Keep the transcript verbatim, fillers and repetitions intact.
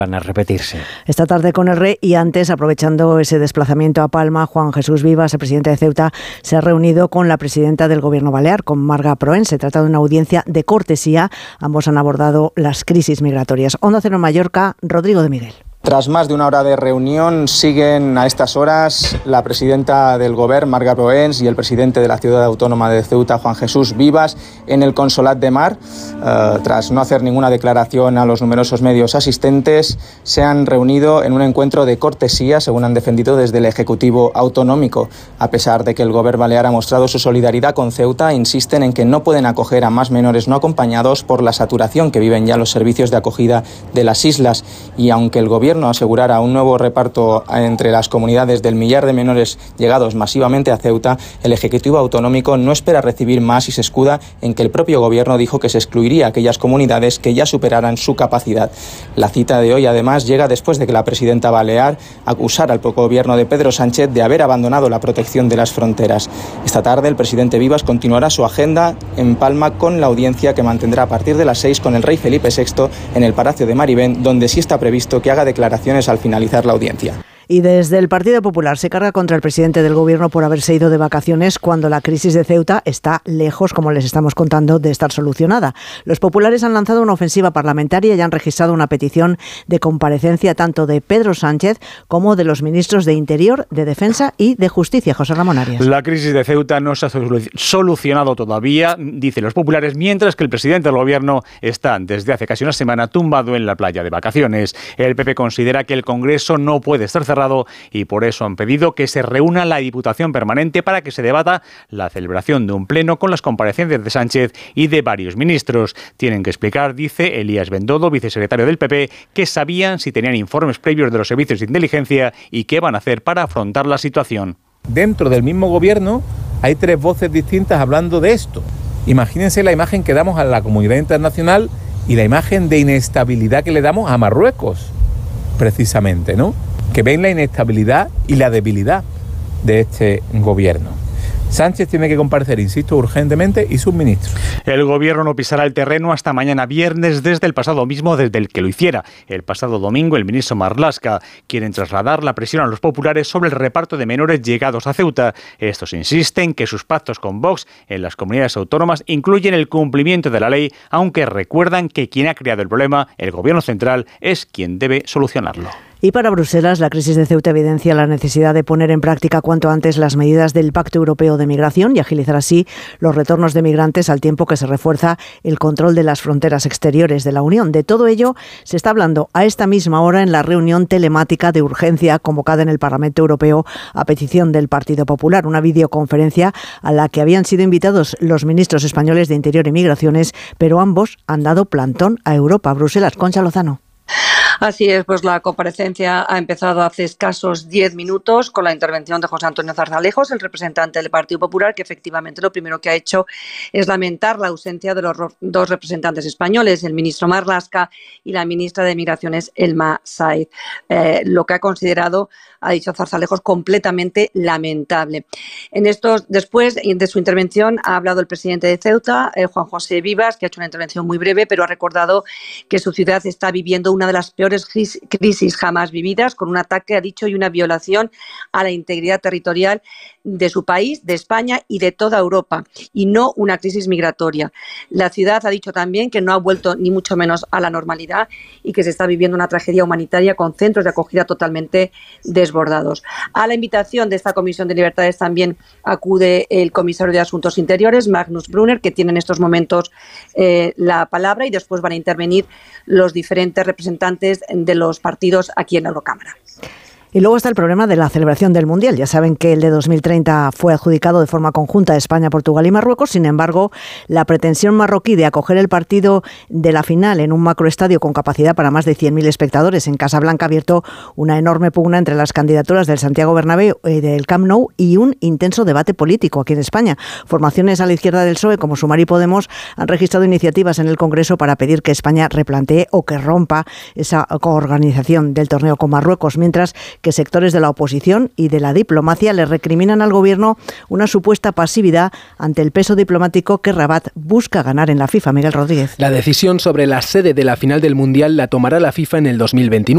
Van a repetirse. Esta tarde con el rey y antes, aprovechando ese desplazamiento a Palma, Juan Jesús Vivas, el presidente de Ceuta, se ha reunido con la presidenta del Gobierno balear, con Marga Proens. Se trata de una audiencia de cortesía. Ambos han abordado las crisis migratorias. Onda Cero Mallorca, Rodrigo de Miguel. Tras más de una hora de reunión, siguen a estas horas la presidenta del Govern, Marga Proens, y el presidente de la ciudad autónoma de Ceuta, Juan Jesús Vivas, en el Consolat de Mar. Uh, tras no hacer ninguna declaración a los numerosos medios asistentes, se han reunido en un encuentro de cortesía, según han defendido desde el Ejecutivo Autonómico. A pesar de que el Govern balear ha mostrado su solidaridad con Ceuta, insisten en que no pueden acoger a más menores no acompañados por la saturación que viven ya los servicios de acogida de las islas. Y aunque el Gobierno asegurara un nuevo reparto entre las comunidades del millar de menores llegados masivamente a Ceuta, el Ejecutivo Autonómico no espera recibir más y se escuda en que el propio Gobierno dijo que se excluiría a aquellas comunidades que ya superaran su capacidad. La cita de hoy, además, llega después de que la presidenta balear acusara al Gobierno de Pedro Sánchez de haber abandonado la protección de las fronteras. Esta tarde, el presidente Vivas continuará su agenda en Palma con la audiencia que mantendrá a partir de las seis con el rey Felipe sexto en el Palacio de Marivén, donde sí está previsto que haga declaraciones declaraciones al finalizar la audiencia. Y desde el Partido Popular se carga contra el presidente del Gobierno por haberse ido de vacaciones cuando la crisis de Ceuta está lejos, como les estamos contando, de estar solucionada. Los populares han lanzado una ofensiva parlamentaria y han registrado una petición de comparecencia tanto de Pedro Sánchez como de los ministros de Interior, de Defensa y de Justicia. José Ramón Arias. La crisis de Ceuta no se ha solucionado todavía, dicen los populares, mientras que el presidente del Gobierno está desde hace casi una semana tumbado en la playa de vacaciones. El P P considera que el Congreso no puede estar cerrado y por eso han pedido que se reúna la Diputación Permanente para que se debata la celebración de un pleno con las comparecencias de Sánchez y de varios ministros. Tienen que explicar, dice Elías Bendodo, vicesecretario del P P, que sabían si tenían informes previos de los servicios de inteligencia y qué van a hacer para afrontar la situación. Dentro del mismo gobierno hay tres voces distintas hablando de esto. Imagínense la imagen que damos a la comunidad internacional y la imagen de inestabilidad que le damos a Marruecos, precisamente, ¿no? Que ven la inestabilidad y la debilidad de este gobierno. Sánchez tiene que comparecer, insisto, urgentemente, y sus ministros. El Gobierno no pisará el terreno hasta mañana viernes desde el pasado mismo desde el que lo hiciera. El pasado domingo el ministro Marlaska quieren trasladar la presión a los populares sobre el reparto de menores llegados a Ceuta. Estos insisten que sus pactos con Vox en las comunidades autónomas incluyen el cumplimiento de la ley, aunque recuerdan que quien ha creado el problema, el Gobierno central, es quien debe solucionarlo. Y para Bruselas, la crisis de Ceuta evidencia la necesidad de poner en práctica cuanto antes las medidas del Pacto Europeo de Migración y agilizar así los retornos de migrantes al tiempo que se refuerza el control de las fronteras exteriores de la Unión. De todo ello se está hablando a esta misma hora en la reunión telemática de urgencia convocada en el Parlamento Europeo a petición del Partido Popular, una videoconferencia a la que habían sido invitados los ministros españoles de Interior y Migraciones, pero ambos han dado plantón a Europa. Bruselas, Concha Lozano. Así es, pues la comparecencia ha empezado hace escasos diez minutos con la intervención de José Antonio Zarzalejos, el representante del Partido Popular, que efectivamente lo primero que ha hecho es lamentar la ausencia de los dos representantes españoles, el ministro Marlaska y la ministra de Migraciones, Elma Said. Eh, lo que ha considerado, ha dicho Zarzalejos, completamente lamentable. En estos, después de su intervención ha hablado el presidente de Ceuta, eh, Juan José Vivas, que ha hecho una intervención muy breve, pero ha recordado que su ciudad está viviendo una de las peores crisis jamás vividas, con un ataque, ha dicho, y una violación a la integridad territorial de su país, de España y de toda Europa, y no una crisis migratoria. La ciudad ha dicho también que no ha vuelto ni mucho menos a la normalidad y que se está viviendo una tragedia humanitaria con centros de acogida totalmente desbordados. A la invitación de esta Comisión de Libertades también acude el comisario de Asuntos Interiores, Magnus Brunner, que tiene en estos momentos eh, la palabra, y después van a intervenir los diferentes representantes de los partidos aquí en la Eurocámara. Y luego está el problema de la celebración del Mundial. Ya saben que el de dos mil treinta fue adjudicado de forma conjunta a España, Portugal y Marruecos. Sin embargo, la pretensión marroquí de acoger el partido de la final en un macroestadio con capacidad para más de cien mil espectadores en Casablanca ha abierto una enorme pugna entre las candidaturas del Santiago Bernabéu y del Camp Nou y un intenso debate político aquí en España. Formaciones a la izquierda del P S O E como Sumar y Podemos han registrado iniciativas en el Congreso para pedir que España replantee o que rompa esa coorganización del torneo con Marruecos, mientras que sectores de la oposición y de la diplomacia le recriminan al Gobierno una supuesta pasividad ante el peso diplomático que Rabat busca ganar en la FIFA. Miguel Rodríguez. La decisión sobre la sede de la final del Mundial la tomará la FIFA en el dos mil veintinueve.